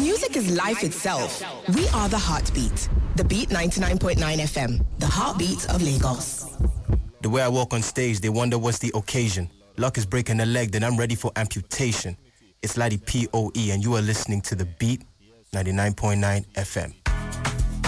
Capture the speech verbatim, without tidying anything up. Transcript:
music is life itself. We are the Heartbeat. The Beat ninety-nine point nine F M. The heartbeat of Lagos. The way I walk on stage, they wonder what's the occasion. Luck is breaking a leg, then I'm ready for amputation. It's Laddie P O E and you are listening to The Beat ninety-nine point nine F M.